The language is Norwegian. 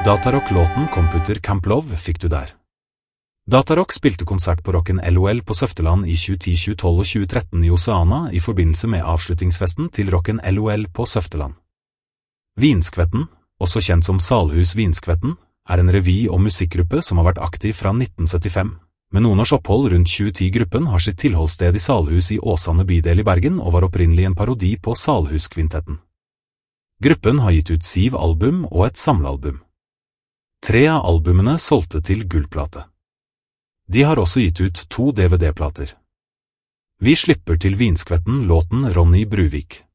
Datarock-låten Computer Camp Love fikk du der. Datarock spilte konsert på Rocken LOL på Søfteland i 2010, 2012 og 2013 i Oceana i forbindelse med avslutningsfesten til Rocken LOL på Søfteland. Vinskvetten, også kjent som Salhus Vinskvetten, er en revy- og musikkgruppe som har vært aktiv fra 1975. Med noen års opphold rundt 2010-gruppen har sitt tilholdssted i Salhus i Åsane bydel i Bergen og var opprinnelig en parodi på Salhuskvintetten. Gruppen har gitt ut 7 album og et samlealbum. 3 av albumene solgte til gullplate. De har også gitt ut 2 DVD-plater. Vi slipper til Vinskvetten låten Ronny Bruvik.